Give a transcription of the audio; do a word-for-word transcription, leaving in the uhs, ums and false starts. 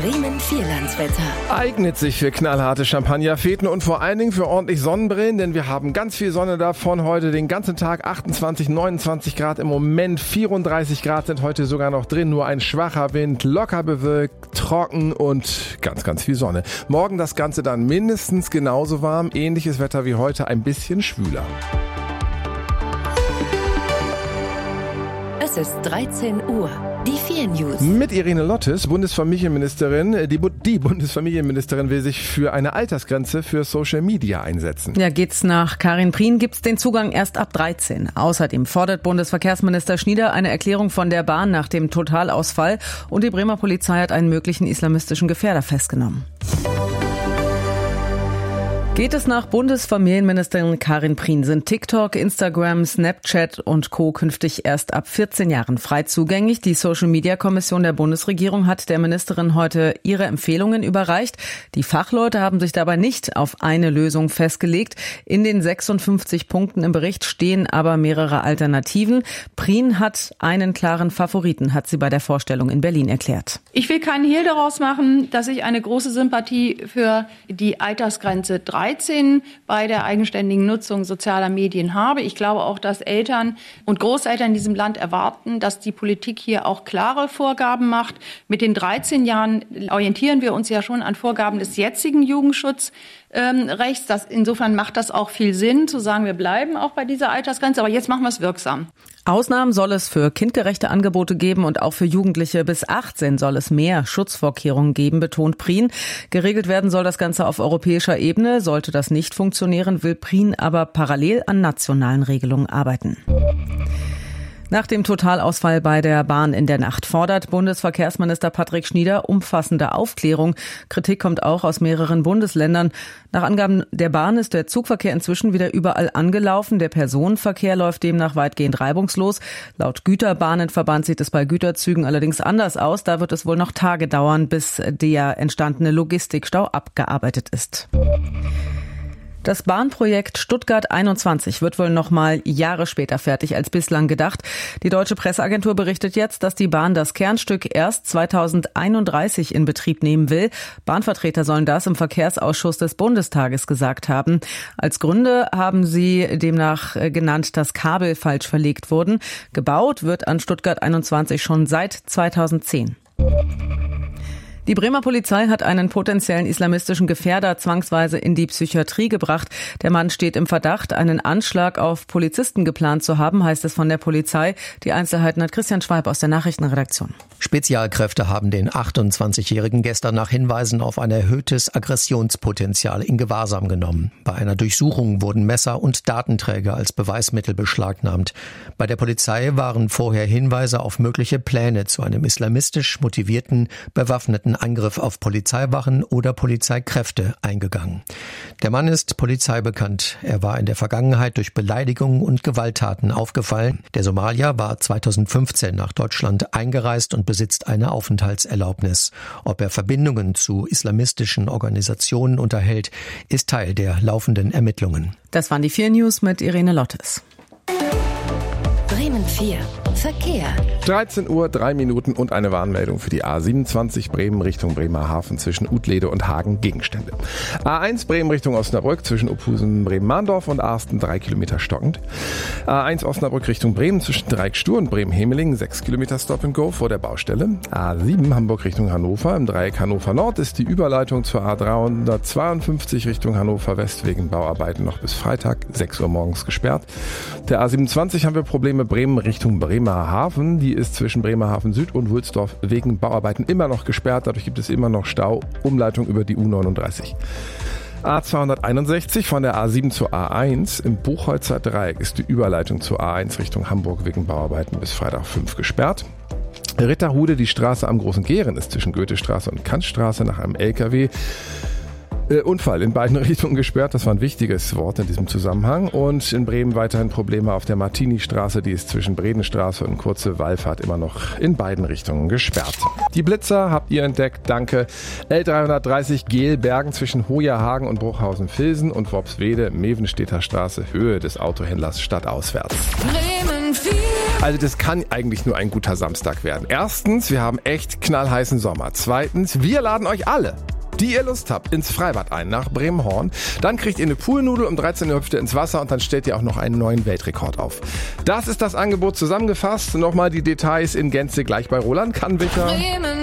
Bremen Vierlandswetter. Eignet sich für knallharte Champagnerfeten und vor allen Dingen für ordentlich Sonnenbrillen, denn wir haben ganz viel Sonne davon heute den ganzen Tag. achtundzwanzig, neunundzwanzig Grad im Moment, vierunddreißig Grad sind heute sogar noch drin. Nur ein schwacher Wind, locker bewölkt, trocken und ganz, ganz viel Sonne. Morgen das Ganze dann mindestens genauso warm. Ähnliches Wetter wie heute, ein bisschen schwüler. Es ist dreizehn Uhr. Die vier News. Mit Irene Lottes, Bundesfamilienministerin. Die, Bu- die Bundesfamilienministerin will sich für eine Altersgrenze für Social Media einsetzen. Ja, geht's nach Karin Prien, gibt's den Zugang erst ab dreizehn. Außerdem fordert Bundesverkehrsminister Schnieder eine Erklärung von der Bahn nach dem Totalausfall. Und die Bremer Polizei hat einen möglichen islamistischen Gefährder festgenommen. Geht es nach Bundesfamilienministerin Karin Prien, sind TikTok, Instagram, Snapchat und Co. künftig erst ab vierzehn Jahren frei zugänglich. Die Social-Media-Kommission der Bundesregierung hat der Ministerin heute ihre Empfehlungen überreicht. Die Fachleute haben sich dabei nicht auf eine Lösung festgelegt. In den sechsundfünfzig Punkten im Bericht stehen aber mehrere Alternativen. Prien hat einen klaren Favoriten, hat sie bei der Vorstellung in Berlin erklärt. Ich will keinen Hehl daraus machen, dass ich eine große Sympathie für die Altersgrenze dreizehn bei der eigenständigen Nutzung sozialer Medien habe. Ich glaube auch, dass Eltern und Großeltern in diesem Land erwarten, dass die Politik hier auch klare Vorgaben macht. Mit den dreizehn Jahren orientieren wir uns ja schon an Vorgaben des jetzigen Jugendschutzrechts. Das, insofern macht das auch viel Sinn, zu sagen, wir bleiben auch bei dieser Altersgrenze. Aber jetzt machen wir es wirksam. Ausnahmen soll es für kindgerechte Angebote geben und auch für Jugendliche bis achtzehn soll es mehr Schutzvorkehrungen geben, betont Prien. Geregelt werden soll das Ganze auf europäischer Ebene. Sollte das nicht funktionieren, will Prien aber parallel an nationalen Regelungen arbeiten. Nach dem Totalausfall bei der Bahn in der Nacht fordert Bundesverkehrsminister Patrick Schnieder umfassende Aufklärung. Kritik kommt auch aus mehreren Bundesländern. Nach Angaben der Bahn ist der Zugverkehr inzwischen wieder überall angelaufen. Der Personenverkehr läuft demnach weitgehend reibungslos. Laut Güterbahnenverband sieht es bei Güterzügen allerdings anders aus. Da wird es wohl noch Tage dauern, bis der entstandene Logistikstau abgearbeitet ist. Das Bahnprojekt Stuttgart einundzwanzig wird wohl noch mal Jahre später fertig als bislang gedacht. Die Deutsche Presseagentur berichtet jetzt, dass die Bahn das Kernstück erst zweitausendeinunddreißig in Betrieb nehmen will. Bahnvertreter sollen das im Verkehrsausschuss des Bundestages gesagt haben. Als Gründe haben sie demnach genannt, dass Kabel falsch verlegt wurden. Gebaut wird an Stuttgart einundzwanzig schon seit zweitausendzehn. Die Bremer Polizei hat einen potenziellen islamistischen Gefährder zwangsweise in die Psychiatrie gebracht. Der Mann steht im Verdacht, einen Anschlag auf Polizisten geplant zu haben, heißt es von der Polizei. Die Einzelheiten hat Christian Schwalb aus der Nachrichtenredaktion. Spezialkräfte haben den achtundzwanzigjährigen gestern nach Hinweisen auf ein erhöhtes Aggressionspotenzial in Gewahrsam genommen. Bei einer Durchsuchung wurden Messer und Datenträger als Beweismittel beschlagnahmt. Bei der Polizei waren vorher Hinweise auf mögliche Pläne zu einem islamistisch motivierten, bewaffneten Angriff auf Polizeiwachen oder Polizeikräfte eingegangen. Der Mann ist polizeibekannt. Er war in der Vergangenheit durch Beleidigungen und Gewalttaten aufgefallen. Der Somalier war zweitausendfünfzehn nach Deutschland eingereist und besitzt eine Aufenthaltserlaubnis. Ob er Verbindungen zu islamistischen Organisationen unterhält, ist Teil der laufenden Ermittlungen. Das waren die vier News mit Irene Lottes. Bremen vier. Verkehr. dreizehn Uhr, drei Minuten und eine Warnmeldung für die A siebenundzwanzig Bremen Richtung Bremerhaven zwischen Utlede und Hagen Gegenstände. A eins Bremen Richtung Osnabrück zwischen Ophusen, Bremen-Mahndorf und Arsten drei Kilometer stockend. A eins Osnabrück Richtung Bremen zwischen Dreieck-Stur und Bremen-Hemeling sechs Kilometer Stop and Go vor der Baustelle. A sieben Hamburg Richtung Hannover im Dreieck Hannover Nord ist die Überleitung zur A dreihundertzweiundfünfzig Richtung Hannover West wegen Bauarbeiten noch bis Freitag sechs Uhr morgens gesperrt. Der A siebenundzwanzig haben wir Probleme Bremen Richtung Bremerhaven. Die ist zwischen Bremerhaven Süd und Wulsdorf wegen Bauarbeiten immer noch gesperrt. Dadurch gibt es immer noch Stau. Umleitung über die U neununddreißig. A zweihunderteinundsechzig von der A sieben zur A eins. Im Buchholzer Dreieck ist die Überleitung zur A eins Richtung Hamburg wegen Bauarbeiten bis Freitag fünf gesperrt. Ritterhude, die Straße am Großen Gehren ist zwischen Goethestraße und Kantstraße nach einem L K W. Äh, Unfall in beiden Richtungen gesperrt, das war ein wichtiges Wort in diesem Zusammenhang. Und in Bremen weiterhin Probleme auf der Martini-Straße, die ist zwischen Bredenstraße und Kurze Wallfahrt immer noch in beiden Richtungen gesperrt. Die Blitzer habt ihr entdeckt, danke. L dreihundertdreißig Gelbergen zwischen Hojerhagen und Bruchhausen-Vilsen und Worpswede, Mevenstädter Straße, Höhe des Autohändlers stadtauswärts. Bremen vier. Also das kann eigentlich nur ein guter Samstag werden. Erstens, wir haben echt knallheißen Sommer. Zweitens, wir laden euch alle, die ihr Lust habt, ins Freibad ein, nach Bremenhorn. Dann kriegt ihr eine Poolnudel, um dreizehn Uhr hüpft ihr ins Wasser und dann stellt ihr auch noch einen neuen Weltrekord auf. Das ist das Angebot zusammengefasst. Nochmal die Details in Gänze gleich bei Roland Kannwicher.